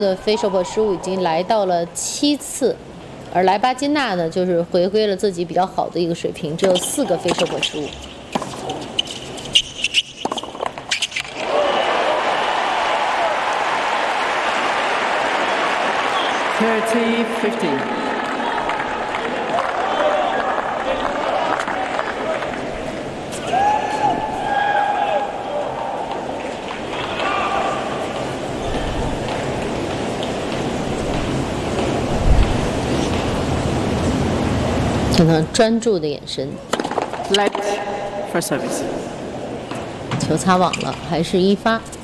的非受迫失误已经来到了7次，而莱巴金娜呢，就是回归了自己比较好的一个水平，只有4个非受迫失误。 30-15. 看他专注的眼神。 Let for service. 球擦网了，还是1发。